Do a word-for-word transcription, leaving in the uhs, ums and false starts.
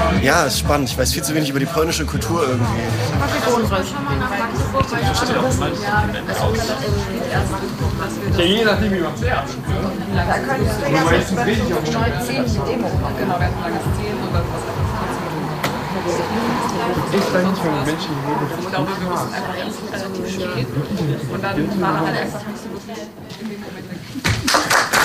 Ja, ist spannend. Ich weiß viel zu wenig über die polnische Kultur irgendwie. Ja, je nachdem, wie man es lernt. Da können wir ja jetzt zehn Demo machen. Genau, wir hatten langes zehn und dann was Ich sage nicht, wenn Menschen hier ich glaube, wir müssen einfach erst relativ spät und dann war halt einfach nicht so gut.